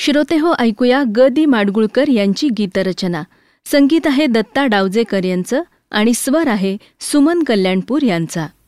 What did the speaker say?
श्रोतेहो, ऐकूया ग दि माडगुळकर यांची गीतरचना. संगीत आहे दत्ता डावजेकर यांचं आणि स्वर आहे सुमन कल्याणपूर यांचा.